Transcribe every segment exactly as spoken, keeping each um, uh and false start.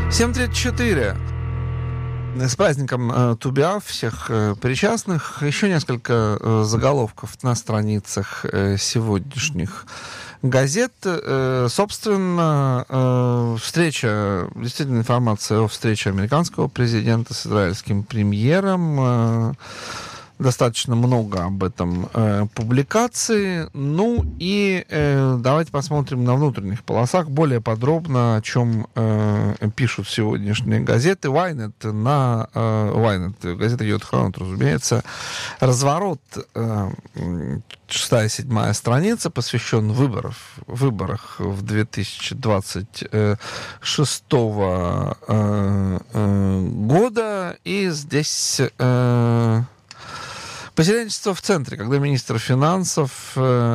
семь тридцать четыре. С праздником э, Тубиав всех э, причастных. Еще несколько э, заголовков на страницах э, сегодняшних газет. Э, собственно, э, встреча, действительно информация о встрече американского президента с израильским премьером. Э, Достаточно много об этом э, публикаций. Ну и э, давайте посмотрим на внутренних полосах более подробно, о чем э, пишут сегодняшние газеты. Ynet на э, Ynet, газета Йод-Хронот, разумеется, разворот, э, шестая-седьмая страница, посвящен выборов, выборах в две тысячи двадцать шестого э, э, года. И здесь... Э, Поселенчество в центре, когда министр финансов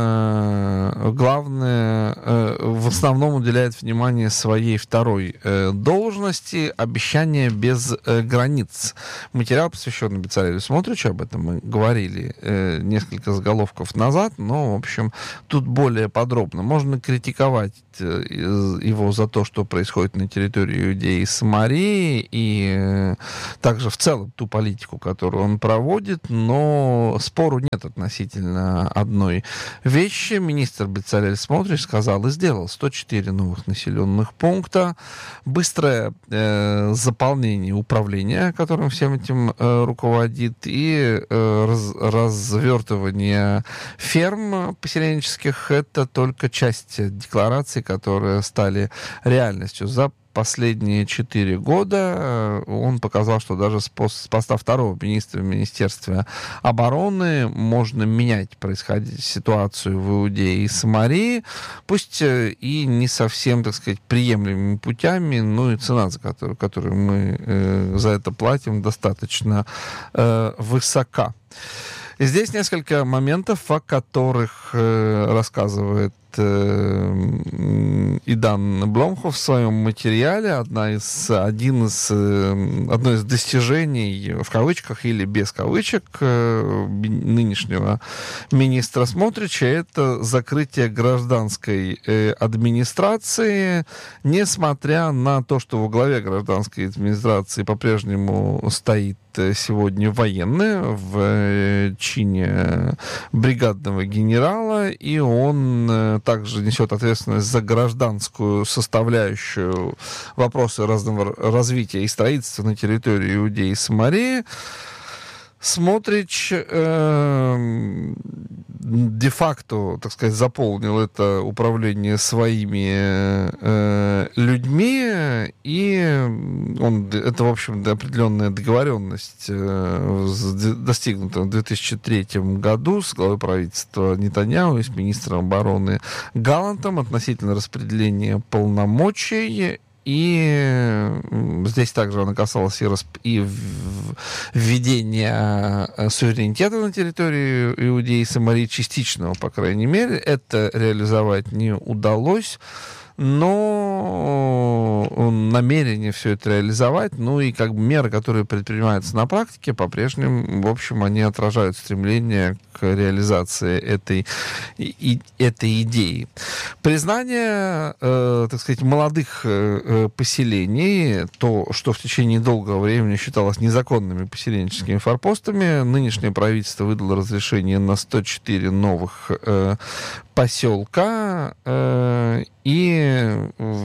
э, главное, э, в основном уделяет внимание своей второй э, должности, обещания без э, границ. Материал, посвященный Бецалелю Смотричу, об этом мы говорили э, несколько заголовков назад, но, в общем, тут более подробно. Можно критиковать э, его за то, что происходит на территории Иудеи и Самарии, и э, также в целом ту политику, которую он проводит, но спору нет относительно одной вещи. Министр Бецалель Смотрич сказал и сделал сто четыре новых населенных пункта, быстрое э, заполнение управления, которым всем этим э, руководит, и э, раз, развертывание ферм поселенческих. Это только часть деклараций, которые стали реальностью. За последние четыре года он показал, что даже с поста второго министра в Министерстве обороны можно менять происходящую ситуацию в Иудее и Самарии, пусть и не совсем, так сказать, приемлемыми путями, но и цена, за которую, которую мы э, за это платим, достаточно э, высока. И здесь несколько моментов, о которых э, рассказывает Идан Бломхов в своем материале. Одна из, один из, одно из достижений, в кавычках или без кавычек, нынешнего министра Смотрича — это закрытие гражданской администрации, несмотря на то, что во главе гражданской администрации по-прежнему стоит сегодня военный в чине бригадного генерала, и он также несет ответственность за гражданскую составляющую вопросы разного развития и строительства на территории Иудеи и Самарии. Смотрич э, де-факто, так сказать, заполнил это управление своими э, людьми, и он, это, в общем, определенная договоренность э, достигнута в две тысячи третьем году с главой правительства Нетаньяху и с министром обороны Галлантом относительно распределения полномочий. И здесь также она касалась и, расп... и введения суверенитета на территории Иудеи и Самарии, частичного, по крайней мере. Это реализовать не удалось, но намерение все это реализовать, ну и как бы меры, которые предпринимаются на практике, по-прежнему, в общем, они отражают стремление к реализации этой, и, этой идеи. Признание, э, так сказать, молодых э, поселений, то, что в течение долгого времени считалось незаконными поселенческими форпостами, нынешнее правительство выдало разрешение на сто четыре новых э, поселка, э, и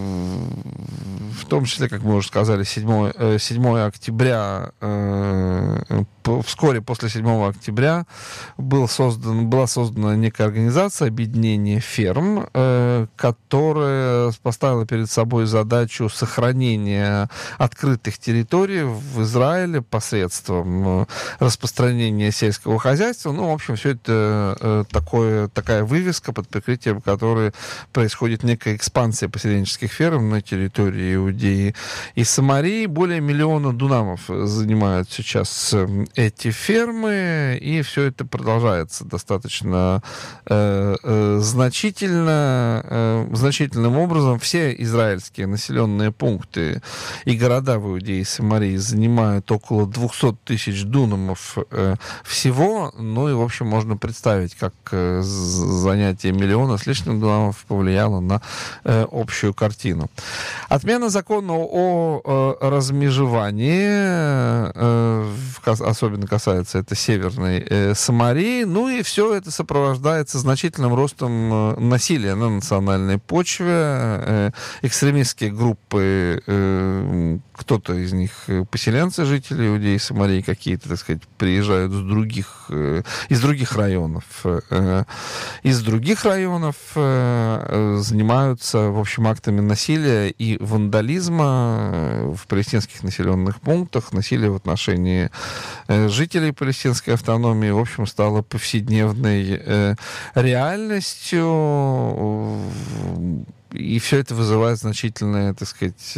в том числе, как мы уже сказали, седьмого октября, э, вскоре после седьмого октября был создан, была создана некая организация объединения ферм, э, которая поставила перед собой задачу сохранения открытых территорий в Израиле посредством распространения сельского хозяйства. Ну, в общем, все это э, такое, такая вывеска, под прикрытием которой происходит некая экспансия поселенческих ферм на территории Иудеи и Самарии. Более миллиона дунамов занимают сейчас эти фермы, и все это продолжается достаточно э, э, значительно, э, значительным образом. Все израильские населенные пункты и города в Иудее и Самарии занимают около двести тысяч дунамов э, всего. Ну и, в общем, можно представить, как э, занятие миллиона с лишним дунамов повлияло на э, общую картину. Отмена закона о э, размежевании, э, особенно касается это Северной э, Самарии, ну и все это сопровождается значительным ростом э, насилия на национальной почве. Э, экстремистские группы, э, кто-то из них поселенцы, жители Иудеи и Самарии, какие-то, так сказать, приезжают с других, э, из других районов. Э, из других районов э, занимаются, в общем, актами насилия и вандализма в палестинских населенных пунктах. Насилие в отношении э, жителей палестинской автономии, в общем, стало повседневной э, реальностью. И все это вызывает значительную, так сказать,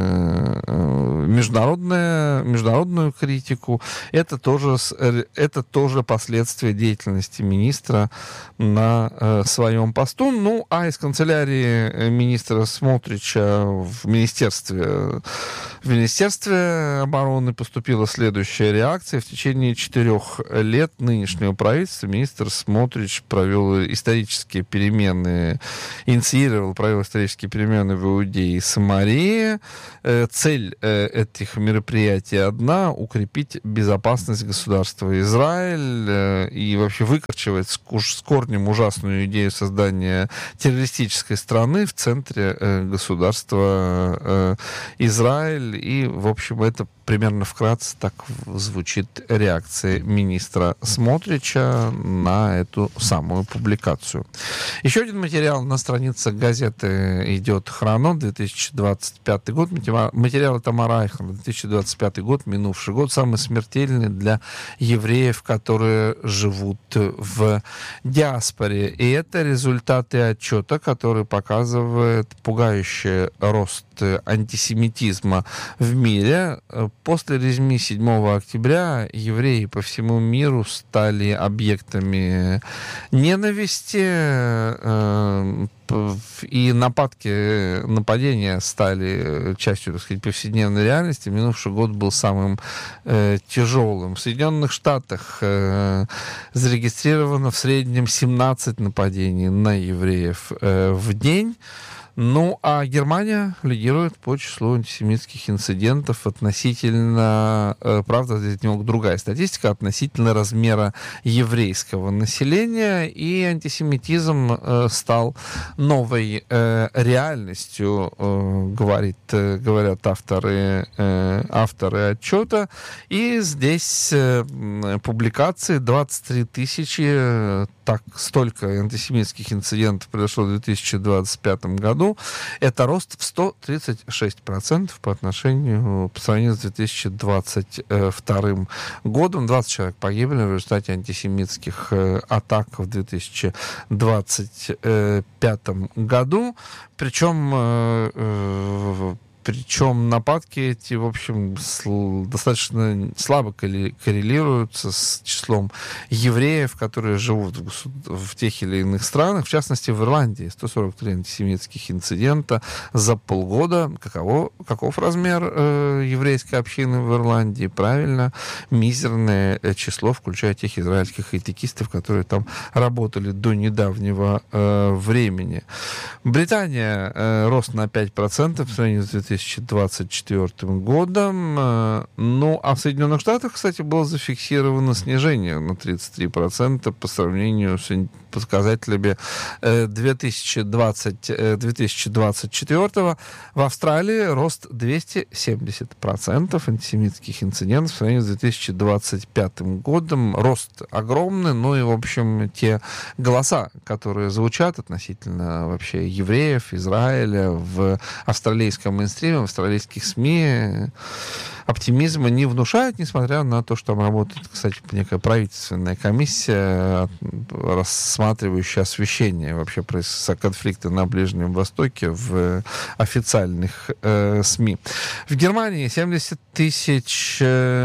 международную, международную критику. Это тоже, это тоже последствия деятельности министра на э, своем посту. Ну, а из канцелярии министра Смотрича в Министерстве, в Министерстве обороны поступила следующая реакция. В течение четырех лет нынешнего правительства министр Смотрич провел исторические перемены, инициировал, провел исторические перемены в Иудее и Самарии. Цель этих мероприятий одна — укрепить безопасность государства Израиль и вообще выкорчевать с корнем ужасную идею создания террористической страны в центре государства Израиль. И, в общем, это примерно вкратце так звучит реакция министра Смотрича на эту самую публикацию. Еще один материал на страницах газеты идет «Хроно», две тысячи двадцать пятый год. Материалы Тамара Айхман, две тысячи двадцать пятый год, минувший год, самый смертельный для евреев, которые живут в диаспоре. И это результаты отчета, который показывает пугающий рост антисемитизма в мире. После резни седьмого октября евреи по всему миру стали объектами ненависти, и нападки, нападения стали частью, так сказать, повседневной реальности. Минувший год был самым э, тяжелым. В Соединенных Штатах э, зарегистрировано в среднем семнадцать нападений на евреев э, в день. Ну, а Германия лидирует по числу антисемитских инцидентов относительно, э, правда, здесь немного другая статистика, относительно размера еврейского населения, и антисемитизм э, стал новой э, реальностью, э, говорит, э, говорят авторы, э, авторы отчета. И здесь э, публикации двадцать три тысячи, э, так, столько антисемитских инцидентов произошло в две тысячи двадцать пятом году. Это рост в сто тридцать шесть процентов по отношению, по сравнению с две тысячи двадцать вторым годом. двадцать человек погибли в результате антисемитских э, атак в две тысячи двадцать пятом году. Причем э, э, Причем нападки эти, в общем, сл- достаточно слабо коррелируются с числом евреев, которые живут в, госу- в тех или иных странах. В частности, в Ирландии сто сорок три антисемитских инцидента за полгода. Каково, каков размер э, еврейской общины в Ирландии? Правильно, мизерное число, включая тех израильских хайтекистов, которые там работали до недавнего э, времени. Британия э, рост на пять процентов в сравнении с две тысячи двадцать четвёртым годом. Ну, а в Соединенных Штатах, кстати, было зафиксировано снижение на тридцать три процента по сравнению с показателями две тысячи двадцать четвёртого. В Австралии рост двести семьдесят процентов антисемитских инцидентов в сравнении с две тысячи двадцать пятым годом. Рост огромный, ну и, в общем, те голоса, которые звучат относительно вообще евреев, Израиля в австралийском институте, мейнстриме, в австралийских СМИ оптимизма не внушает, несмотря на то, что там работает, кстати, некая правительственная комиссия, рассматривающая освещение вообще конфликта на Ближнем Востоке в официальных э, СМИ. В Германии семьдесят тысяч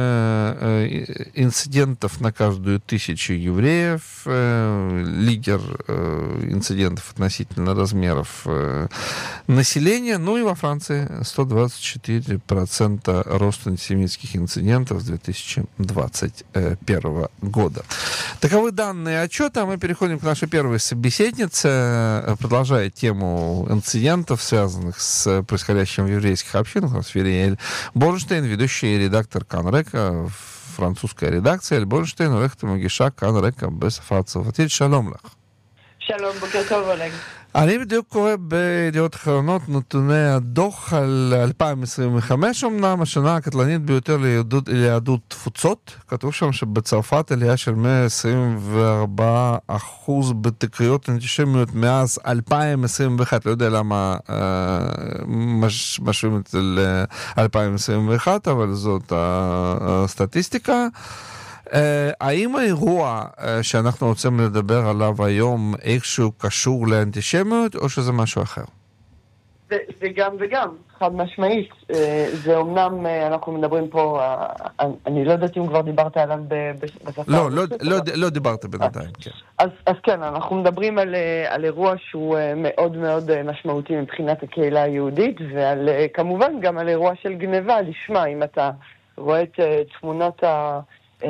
э, инцидентов на каждую тысячу евреев. Э, лидер э, инцидентов относительно размеров э, населения. Ну и во Франции сто двадцать четыре процента роста антисемитских инцидентов с две тысячи двадцать первого года. Таковы данные отчета. Мы переходим к нашей первой собеседнице, продолжая тему инцидентов, связанных с происходящим в еврейских общинах. У нас Эль Борнштейн, ведущий редактор Канрека, французская редакция. Эль Борнштейн, עורכת ומגישה כאן בשפה הצרפתית. שלום לך. שלום, בוקר טוב אולג. אני בדיוק קורא בידיעות אחרונות נתוני הדוח על אלפיים עשרים וחמש, אמנם השנה הקטלנית ביותר ליהדות, ליהדות תפוצות. כתוב שם שבצרפת עלייה של מאה עשרים וארבעה אחוז בתקריות אנטישמיות מאז אלפיים עשרים ואחת. לא יודע למה אה, מש, משווים את זה ל-אלפיים עשרים ואחת, אבל זאת הסטטיסטיקה. Uh, האם האירוע uh, שאנחנו רוצים לדבר עליו היום איכשהו קשור לאנטישמיות, או שזה משהו אחר? זה, זה גם וגם, חד משמעית. Uh, זה אומנם, uh, אנחנו מדברים פה, uh, אני לא יודעת אם כבר דיברת עליו בשפה. לא, לא, לא, לא דיברת בינתיים, כן. אז, אז כן, אנחנו מדברים על, על אירוע שהוא מאוד מאוד משמעותי מבחינת הקהילה היהודית, ועל, כמובן גם על אירוע של גניבה לשמה. אם אתה רואה את uh, תמונות ה...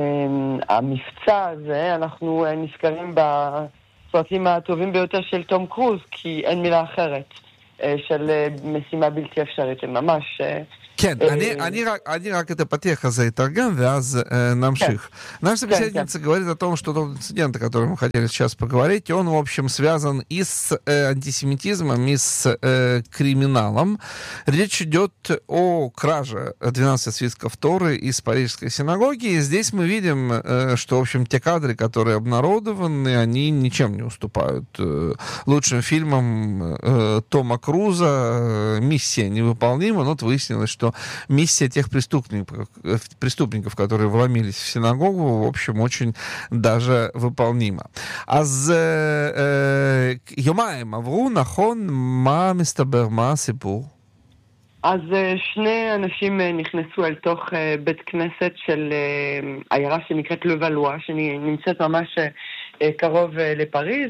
המבצע הזה, אנחנו נזכרים בסרטים הטובים ביותר של תום קרוז, כי אין מילה אחרת, של משימה בלתי אפשרית, ממש... כן, אני רק את הפתיח הזה אתרגם, ואז намших. Наша собеседница говорит о том, что тот инцидент, о котором мы хотели сейчас поговорить, он, в общем, связан и с антисемитизмом, и с криминалом. Речь идет о краже двенадцати свитков Торы из Парижской синагоги. И здесь мы видим, что, в общем, те кадры, которые обнародованы, они ничем не уступают лучшим фильмам Тома Круза. Миссия невыполнима, но вот выяснилось, что миссия тех преступников, преступников, которые вломились в синагогу, в общем, очень даже выполнима. אז יומיים עברו, נכון? מה מסתבר? מה הסיפור? אז שני אנשים נכנסו אל תוך בית כנסת של עיירה שנקראת לוולואה, שנמצאת ממש קרוב לפריז,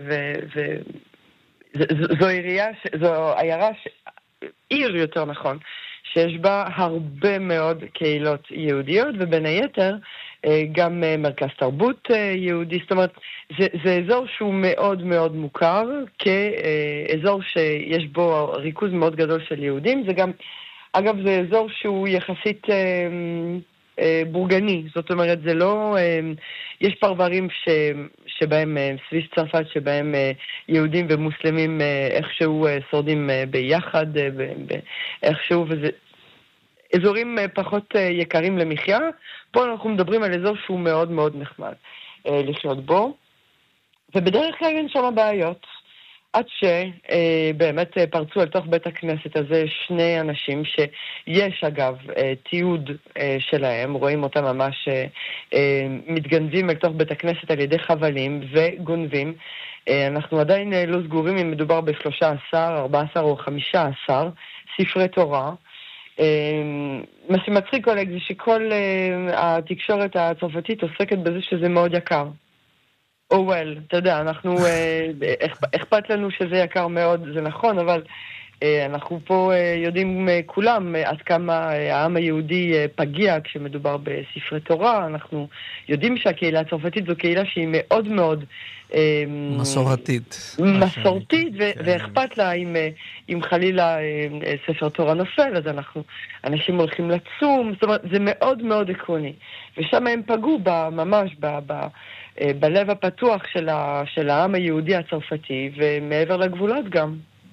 וזו עירייה, זו עיירה, עיר יותר נכון, שיש בה הרבה מאוד קהילות יהודיות, ובין היתר גם מרכז תרבות יהודי. זאת אומרת, זה, זה אזור שהוא מאוד מאוד מוכר כאזור שיש בו ריכוז מאוד גדול של יהודים. זה גם, אגב, זה אזור שהוא יחסית בורגני. זאת אומרת, זה לא... יש פרברים ש, שבהם, סביב צרפת, שבהם יהודים ומוסלמים איכשהו שורדים ביחד, איכשהו, וזה... אזורים פחות יקרים למחיה. פה אנחנו מדברים על אזור שהוא מאוד מאוד נחמד לחיות בו, ובדרך כלל אין שם בעיות, עד שבאמת פרצו אל תוך בית הכנסת הזה שני אנשים שיש אגב תיעוד שלהם, רואים אותם ממש מתגנבים אל תוך בית הכנסת על ידי חבלים וגונבים. אנחנו עדיין לא סגורים אם מדובר ב-שלושה עשר, ארבעה עשר או חמישה עשר ספרי תורה. מה שמצחיק קולג זה שכל התקשורת הצרפתית עוסקת בזה שזה מאוד יקר. או וול, אתה יודע, אנחנו, אכפת לנו שזה יקר מאוד, זה נכון, אבל אנחנו פה יודעים כולם עד כמה העם היהודי פגיע כשמדובר בספרי תורה. אנחנו יודעים שהקהילה הצרפתית זו קהילה שהיא מאוד מאוד מסורתית. מסורתית, ואכפת לה אם חלילה ספר תורה נופל, אז אנחנו, אנשים הולכים לצום, זאת אומרת, זה מאוד מאוד עקרוני. ושם הם פגעו ממש בלב הפתוח של העם היהודי הצרפתי, ומעבר לגבולות גם.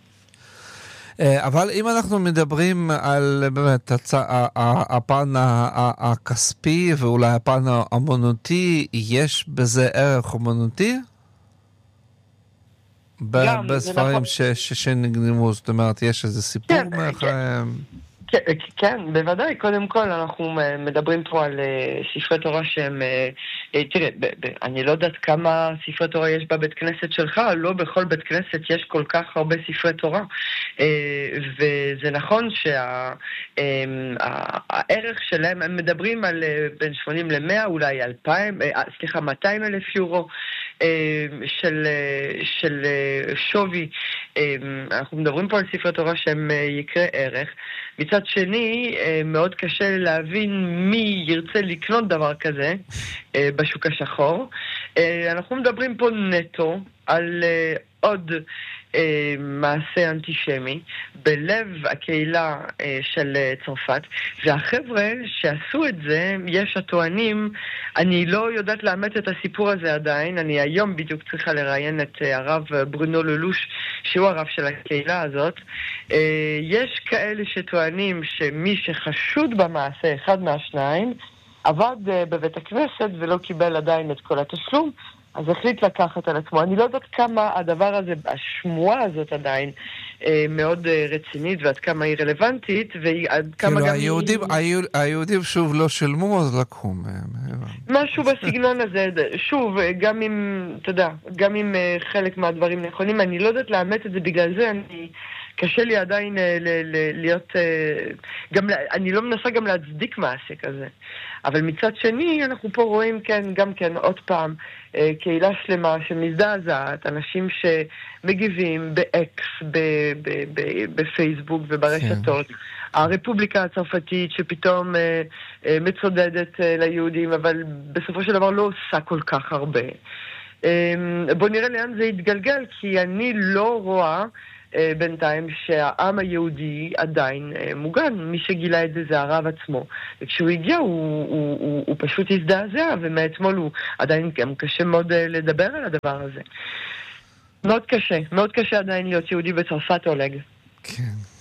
אבל אם אנחנו מדברים על באמת הפן הכספי ואולי הפן האמנותי, יש בזה ערך אמנותי? בספרים שנגנבו, זאת אומרת, יש איזה סיפור מאחוריהם? כן, בוודאי. קודם כל, אנחנו מדברים פה על ספרי תורה שהם... תראה, אני לא יודעת כמה ספרי תורה יש בבית כנסת שלך, לא בכל בית כנסת יש כל כך הרבה ספרי תורה. וזה נכון שהערך שלהם, הם מדברים על בין שמונים למאה, אולי אלפיים, סליחה, מאתיים אלף יורו של, של שווי. אנחנו מדברים פה על ספרי תורה שהם יקרי ערך. מצד שני, מאוד קשה להבין מי ירצה לקנות דבר כזה בשוק השחור. אנחנו מדברים פה נטו על עוד מעשה אנטישמי בלב הקהילה של צרפת, והחבר'ה שעשו את זה, יש הטוענים, אני לא יודעת לאמת את הסיפור הזה עדיין, אני היום בדיוק צריכה לראיין את הרב ברונו ללוש, שהוא הרב של הקהילה הזאת. יש כאלה שטוענים שמי שחשוד במעשה, אחד מהשניים, עבד בבית הכנסת ולא קיבל עדיין את כל התשלום, אז החליט לקחת על עצמו. אני לא יודעת כמה הדבר הזה, השמועה הזאת עדיין אה, מאוד אה, רצינית, ועד כמה היא רלוונטית, ועד כמה כאילו גם היהודים, היא... היהוד, היהודים שוב לא שילמו, אז לקחו מהם. משהו בסגנון הזה, שוב, גם אם, אתה יודע, גם אם אה, חלק מהדברים נכונים, אני לא יודעת לאמת את זה, בגלל זה אני... קשה לי עדיין אה, ל- ל- להיות... אה, גם, אני לא מנסה גם להצדיק מעשה כזה. אבל מצד שני, אנחנו פה רואים כן, גם כן, עוד פעם, אה, קהילה שלמה שמזדעזעת, אנשים שמגיבים באקס, ב- ב- ב- בפייסבוק וברשתות. הרפובליקה הצרפתית שפתאום אה, אה, מצודדת אה, ליהודים, אבל בסופו של דבר לא עושה כל כך הרבה. אה, בוא נראה לאן זה יתגלגל, כי אני לא רואה בינתיים שהעם היהודי עדיין מוגן. מי שגילה את זה זה הרב עצמו. וכשהוא הגיע הוא, הוא, הוא, הוא פשוט הזדעזע, ומאתמול הוא עדיין גם קשה מאוד לדבר על הדבר הזה. מאוד קשה, מאוד קשה עדיין להיות יהודי בצרפת, אולג. כן.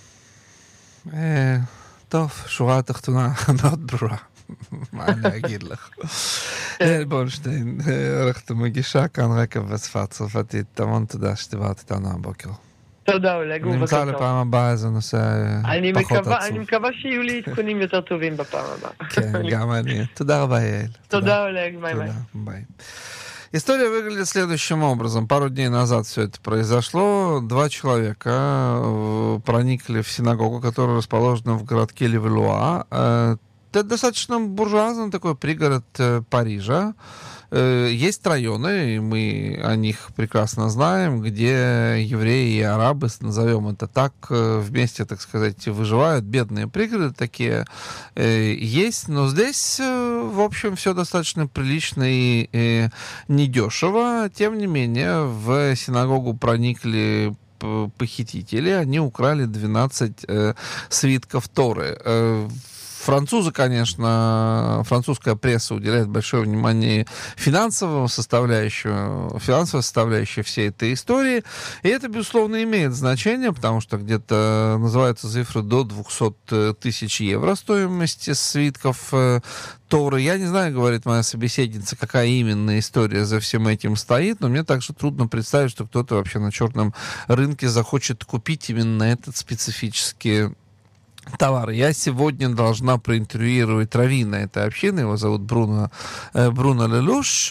אה, טוב, שורה התחתונה מאוד ברורה. מה אני אגיד לך? יעל בורנשטיין, עורכת המגישה, כאן רקע בשפה הצרפתית. המון תודה שדיברת איתנו הבוקר. תודה, אולג. נמצא לפעם הבאה איזה נושא פחות עצוב. אני מקווה שיהיו לי עדכונים יותר טובים בפעם הבאה. כן, גם אני. תודה רבה, יעל. תודה, Олег. Бай-бай. Бай. История выглядит следующим образом. Пару дней назад все это произошло. Два человека проникли в синагогу, которая расположена в городке Левалуа. Это достаточно буржуазный такой пригород Парижа. Есть районы, и мы о них прекрасно знаем, где евреи и арабы, назовем это так, вместе, так сказать, выживают. Бедные пригороды такие есть, но здесь, в общем, все достаточно прилично и недешево. Тем не менее, в синагогу проникли похитители, они украли двенадцать свитков Торы. Французы, конечно, французская пресса уделяет большое внимание финансовому составляющему, финансовой составляющей всей этой истории. И это, безусловно, имеет значение, потому что где-то называются цифры до двухсот тысяч евро стоимости свитков Торы. Я не знаю, говорит моя собеседница, какая именно история за всем этим стоит, но мне также трудно представить, что кто-то вообще на черном рынке захочет купить именно этот специфический товар. Я сегодня должна проинтервьюировать раввина этой общины, его зовут Бруно, Бруно Лелуш,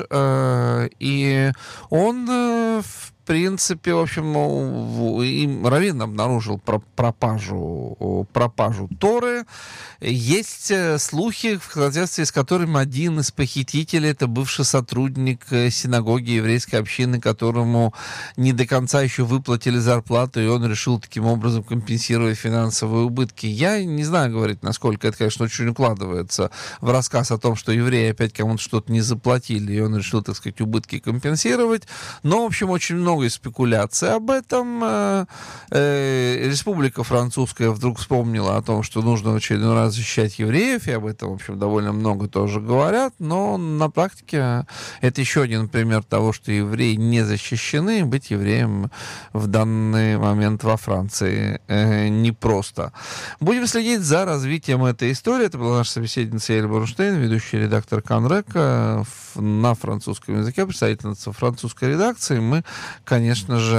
и он, в принципе, в общем, им раввин обнаружил пропажу, пропажу Торы. Есть слухи, в соответствии с которыми один из похитителей — это бывший сотрудник синагоги еврейской общины, которому не до конца еще выплатили зарплату, и он решил таким образом компенсировать финансовые убытки. Я не знаю, говорит, насколько это, конечно, очень укладывается в рассказ о том, что евреи опять кому-то что-то не заплатили, и он решил, так сказать, убытки компенсировать. Но, в общем, очень много спекуляций об этом. Республика Французская вдруг вспомнила о том, что нужно в очередной раз защищать евреев, и об этом, в общем, довольно много тоже говорят, но на практике это еще один пример того, что евреи не защищены, быть евреем в данный момент во Франции э, непросто. Будем следить за развитием этой истории. Это была наша собеседница Яэль Борнштейн, ведущий редактор Канрека на французском языке, представительница французской редакции. Мы, конечно же,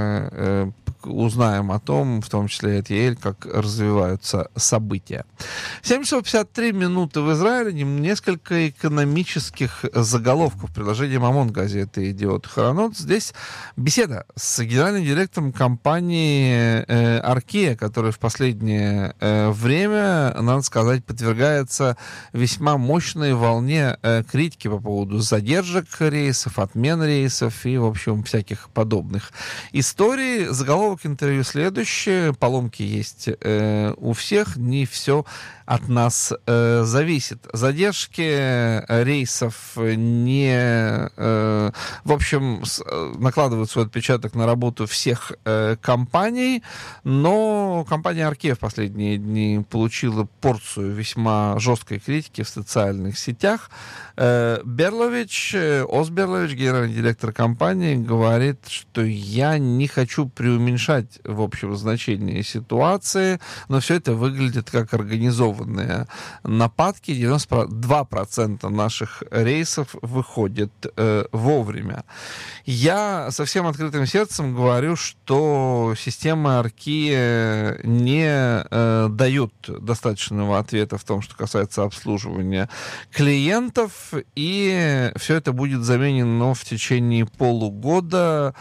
э, узнаем о том, в том числе от Яэль, как развиваются события. семь часов пятьдесят три минуты в Израиле. Несколько экономических заголовков. Приложение «Мамон» газеты «Идиот Харанот». Здесь беседа с генеральным директором компании э, «Аркея», которая в последнее э, время, надо сказать, подвергается весьма мощной волне э, критики по поводу задержек рейсов, отмен рейсов и, в общем, всяких подобных историй. Заголовок интервью следующее. Поломки есть э, у всех, не все от нас э, зависит. Задержки рейсов не, э, в общем, с, накладывают свой отпечаток на работу всех э, компаний, но компания «Аркея» в последние дни получила порцию весьма жесткой критики в социальных сетях. Э, Берлович, э, Ос Берлович, генеральный директор компании, говорит, что я не хочу преуменьшать, в общем, значение ситуации, но все это выглядит как организованные нападки. девяносто два процента наших рейсов выходит э, вовремя. Я со всем открытым сердцем говорю, что система Аркея не э, дает достаточного ответа в том, что касается обслуживания клиентов, и все это будет заменено в течение полугода.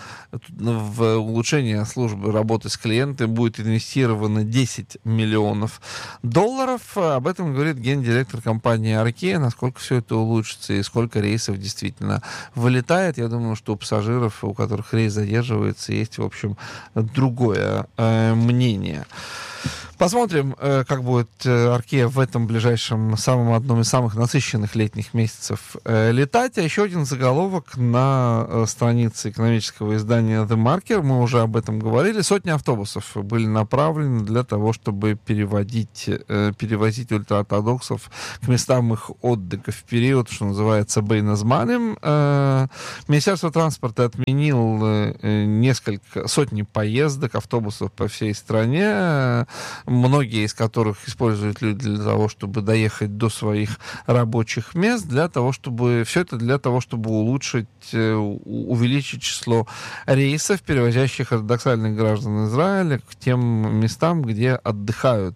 В улучшение службы работы с клиентами будет инвестировано десять миллионов долларов. Об этом говорит гендиректор компании «Аркея», насколько все это улучшится и сколько рейсов действительно вылетает. Я думаю, что у пассажиров, у которых рейс задерживается, есть, в общем, другое э, мнение. Посмотрим, как будет «Аркея» в этом ближайшем, самом одном из самых насыщенных летних месяцев летать. А еще один заголовок на странице экономического издания The Marker. Мы уже об этом говорили. Сотни автобусов были направлены для того, чтобы переводить, перевозить ультраортодоксов к местам их отдыха в период, что называется, бейназманем. Министерство транспорта отменило несколько, сотни поездок автобусов по всей стране, многие из которых используют люди для того, чтобы доехать до своих рабочих мест, для того, чтобы все это для того, чтобы улучшить, увеличить число рейсов, перевозящих ортодоксальных граждан Израиля к тем местам, где отдыхают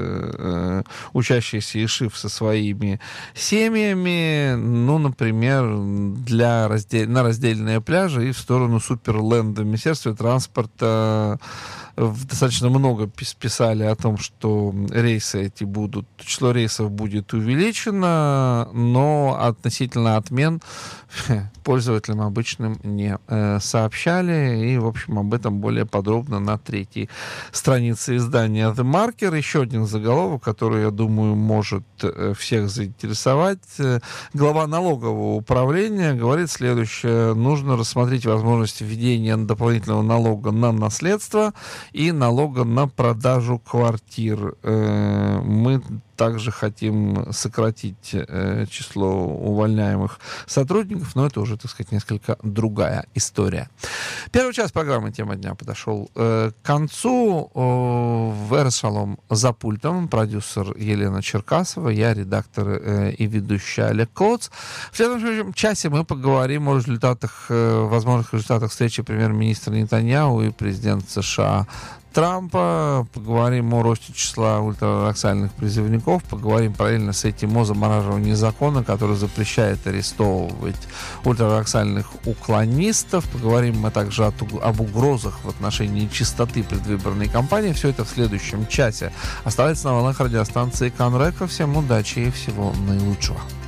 учащиеся ишив со своими семьями, ну, например, для раздел... на раздельные пляжи и в сторону Суперленда. В Министерстве транспорта достаточно много писали о том, что рейсы эти будут, число рейсов будет увеличено, но относительно отмен пользователям обычным не э, сообщали. И, в общем, об этом более подробно на третьей странице издания The Marker. Еще один заголовок, который, я думаю, может э, всех заинтересовать. Глава налогового управления говорит следующее. Нужно рассмотреть возможность введения дополнительного налога на наследство и налога на продажу квартир. Э, мы также хотим сократить э, число увольняемых сотрудников, но это уже, так сказать, несколько другая история. Первый час программы «Тема дня» подошел э, к концу. Э, в Эрес Шалом за пультом продюсер Елена Черкасова, я редактор э, и ведущий Олег Коц. В следующем часе мы поговорим о результатах, э, возможных результатах встречи премьер-министра Нетаньяху и президента США Трампа, поговорим о росте числа ультраортодоксальных призывников, поговорим параллельно с этим о замораживании закона, который запрещает арестовывать ультраортодоксальных уклонистов, поговорим мы также от, об угрозах в отношении чистоты предвыборной кампании. Все это в следующем часе. Оставайтесь на волнах радиостанции Канрека. Всем удачи и всего наилучшего.